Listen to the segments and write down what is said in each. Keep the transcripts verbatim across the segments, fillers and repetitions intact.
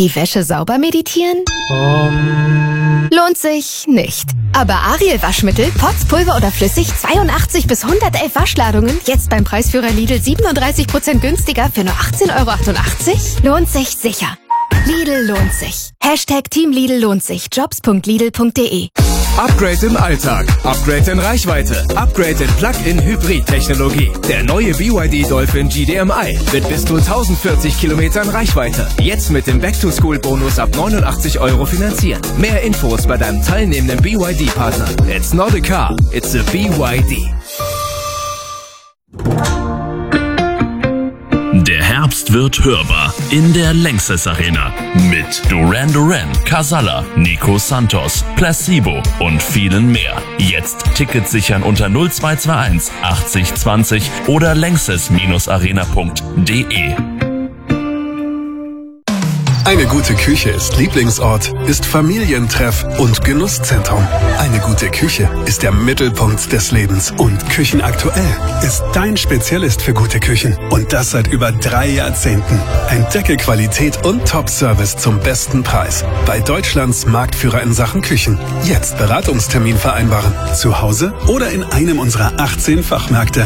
Die Wäsche sauber meditieren? Um. Lohnt sich nicht. Aber Ariel Waschmittel, Pots, Pulver oder flüssig, zweiundachtzig bis hundertelf Waschladungen, jetzt beim Preisführer Lidl siebenunddreißig Prozent günstiger für nur achtzehn Euro achtundachtzig? Lohnt sich sicher. Lidl lohnt sich. Hashtag Team Lidl lohnt sich. Jobs punkt lidl punkt de. Upgrade im Alltag, Upgrade in Reichweite, Upgrade in Plug-in-Hybrid-Technologie. Der neue B Y D Dolphin G D M I mit bis zu tausendvierzig Kilometern Reichweite. Jetzt mit dem Back-to-School-Bonus ab neunundachtzig Euro finanzieren. Mehr Infos bei deinem teilnehmenden B Y D-Partner. It's not a car, it's a B Y D. Der Herbst wird hörbar in der Lanxess Arena mit Duran Duran, Casalla, Nico Santos, Placebo und vielen mehr. Jetzt Tickets sichern unter null zwei zwei eins achtzig zwanzig oder lanxess arena punkt de. Eine gute Küche ist Lieblingsort, ist Familientreff und Genusszentrum. Eine gute Küche ist der Mittelpunkt des Lebens und Küchenaktuell ist dein Spezialist für gute Küchen. Und das seit über drei Jahrzehnten. Entdecke Qualität und Top-Service zum besten Preis. Bei Deutschlands Marktführer in Sachen Küchen. Jetzt Beratungstermin vereinbaren. Zu Hause oder in einem unserer achtzehn Fachmärkte.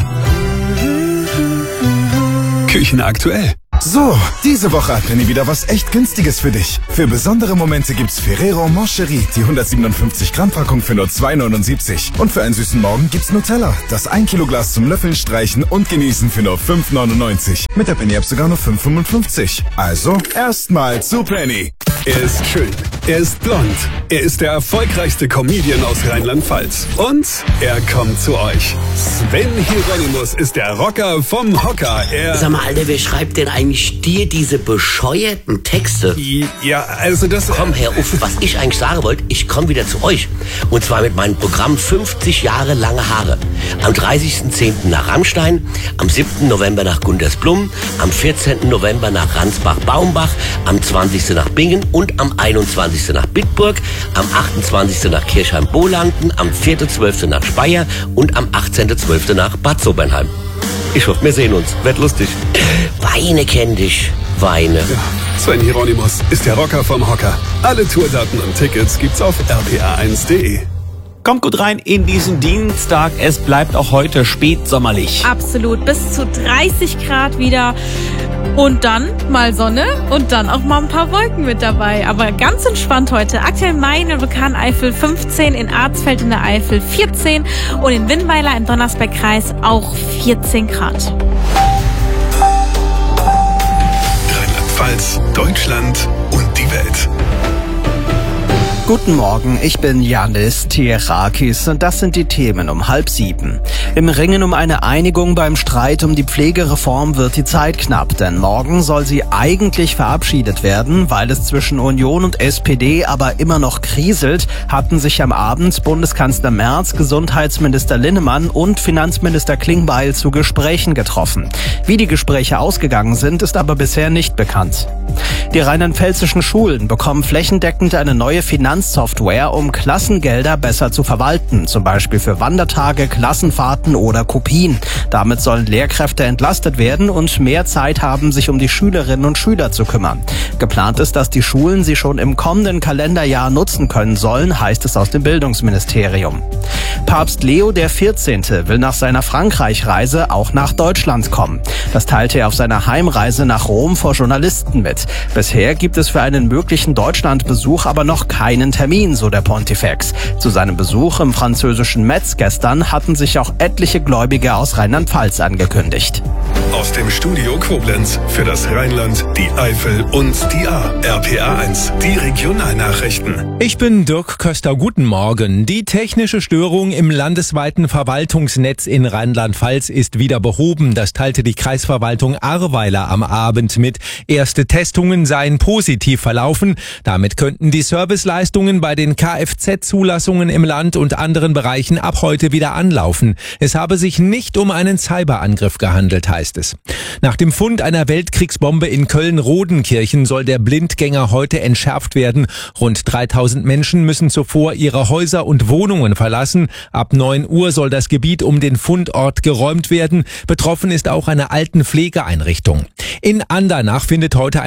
Küchenaktuell. So, diese Woche hat Penny wieder was echt Günstiges für dich. Für besondere Momente gibt's Ferrero Moncherie, die hundertsiebenundfünfzig Gramm Packung für nur zwei neunundsiebzig. Und für einen süßen Morgen gibt's Nutella, das ein Kilo Glas zum Löffeln, Streichen und Genießen für nur fünf neunundneunzig. Mit der Penny App sogar nur fünf fünfundfünfzig. Also, erstmal zu Penny. Er ist schön, er ist blond, er ist der erfolgreichste Comedian aus Rheinland-Pfalz. Und er kommt zu euch. Sven Hieronymus ist der Rocker vom Hocker. Er Sag mal, Alter, wer schreibt denn eigentlich dir diese bescheuerten Texte? Ja, also das... Komm, Herr Uff, was ich eigentlich sagen wollte, ich komme wieder zu euch. Und zwar mit meinem Programm fünfzig Jahre lange Haare. Am dreißigsten zehnten nach Rammstein, am siebten November nach Gundersblum, am vierzehnten November nach Ransbach-Baumbach, am zwanzigsten nach Bingen und am einundzwanzigsten nach Bitburg, am achtundzwanzigsten nach Kirchheim-Bohlanden, am vierten zwölften nach Speyer und am achtzehnten zwölften nach Bad Sobernheim. Ich hoffe, wir sehen uns. Wird lustig. Weine kenn dich. Weine. Ja, Sven Hieronymus ist der Rocker vom Hocker. Alle Tourdaten und Tickets gibt's auf r p a eins punkt de. Kommt gut rein in diesen Dienstag. Es bleibt auch heute spätsommerlich. Absolut. Bis zu dreißig Grad wieder. Und dann mal Sonne und dann auch mal ein paar Wolken mit dabei. Aber ganz entspannt heute. Aktuell Main in Vulkaneifel fünfzehn, in Arzfeld in der Eifel vierzehn und in Winnweiler im Donnersbergkreis auch vierzehn Grad. Rheinland-Pfalz, Deutschland und die Welt. Guten Morgen, ich bin Yannis Tierakis und das sind die Themen um halb sieben. Im Ringen um eine Einigung beim Streit um die Pflegereform wird die Zeit knapp, denn morgen soll sie eigentlich verabschiedet werden. Weil es zwischen Union und S P D aber immer noch kriselt, hatten sich am Abend Bundeskanzler Merz, Gesundheitsminister Linnemann und Finanzminister Klingbeil zu Gesprächen getroffen. Wie die Gespräche ausgegangen sind, ist aber bisher nicht bekannt. Die rheinland-pfälzischen Schulen bekommen flächendeckend eine neue Finanzsoftware, um Klassengelder besser zu verwalten, zum Beispiel für Wandertage, Klassenfahrten oder Kopien. Damit sollen Lehrkräfte entlastet werden und mehr Zeit haben, sich um die Schülerinnen und Schüler zu kümmern. Geplant ist, dass die Schulen sie schon im kommenden Kalenderjahr nutzen können sollen, heißt es aus dem Bildungsministerium. Papst Leo der vierzehnte will nach seiner Frankreich-Reise auch nach Deutschland kommen. Das teilte er auf seiner Heimreise nach Rom vor Journalisten mit. Bisher gibt es für einen möglichen Deutschlandbesuch aber noch keinen Termin, so der Pontifex. Zu seinem Besuch im französischen Metz gestern hatten sich auch etliche Gläubige aus Rheinland-Pfalz angekündigt. Aus dem Studio Koblenz für das Rheinland, die Eifel und die A. R P A eins, die Regionalnachrichten. Ich bin Dirk Köster, guten Morgen. Die technische Störung im landesweiten Verwaltungsnetz in Rheinland-Pfalz ist wieder behoben. Das teilte die Kreisverwaltung Ahrweiler am Abend mit. Erste Testungen seien positiv verlaufen. Damit könnten die Serviceleistungen bei den Kfz-Zulassungen im Land und anderen Bereichen ab heute wieder anlaufen. Es habe sich nicht um einen Cyberangriff gehandelt, heißt es. Nach dem Fund einer Weltkriegsbombe in Köln-Rodenkirchen soll der Blindgänger heute entschärft werden. Rund dreitausend Menschen müssen zuvor ihre Häuser und Wohnungen verlassen. Ab neun Uhr soll das Gebiet um den Fundort geräumt werden. Betroffen ist auch eine Altenpflegeeinrichtung. In Andernach findet heute eine Großanlage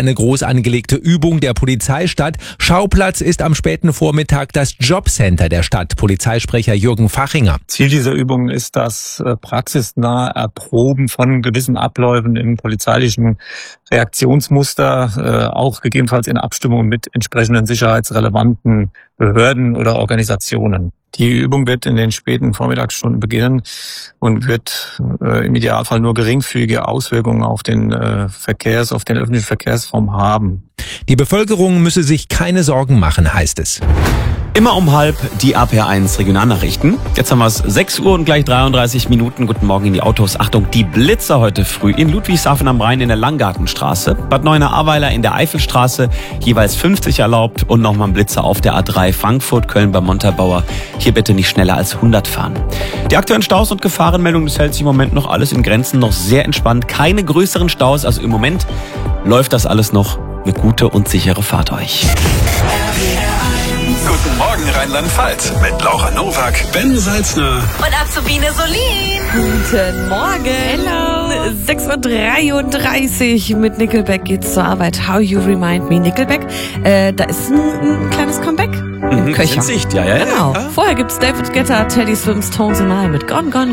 angelegte Übung der Polizei statt. Schauplatz ist am späten Vormittag das Jobcenter der Stadt. Polizeisprecher Jürgen Fachinger. Ziel dieser Übung ist das praxisnahe Erproben von gewissen Abläufen im polizeilichen Reaktionsmuster, auch gegebenenfalls in Abstimmung mit entsprechenden sicherheitsrelevanten Behörden oder Organisationen. Die Übung wird in den späten Vormittagsstunden beginnen und wird äh, im Idealfall nur geringfügige Auswirkungen auf den äh, Verkehrs, auf den öffentlichen Verkehrsraum haben. Die Bevölkerung müsse sich keine Sorgen machen, heißt es. Immer um halb die A P eins Regionalnachrichten. Jetzt haben wir es sechs Uhr und gleich dreiunddreißig Minuten. Guten Morgen in die Autos. Achtung, die Blitzer heute früh in Ludwigshafen am Rhein in der Langgartenstraße. Bad Neuenahr-Ahrweiler in der Eifelstraße, jeweils fünfzig erlaubt. Und nochmal ein Blitzer auf der A drei Frankfurt-Köln bei Montabaur. Hier bitte nicht schneller als hundert fahren. Die aktuellen Staus und Gefahrenmeldungen, das hält sich im Moment noch alles in Grenzen, noch sehr entspannt. Keine größeren Staus, also im Moment läuft das alles noch. Eine gute und sichere Fahrt euch. Guten Morgen Rheinland-Pfalz mit Laura Nowak, Ben Salzner und Azubine Solin. Guten Morgen. Hello. sechs Uhr dreiunddreißig mit Nickelback geht's zur Arbeit. How You Remind Me. Nickelback, äh, da ist ein, ein kleines Comeback. Mhm, Köcher. in Sicht, ja, ja, ja. Genau. Ja. Vorher gibt's David Guetta, Teddy Swims, Tones and I mit Gone Gone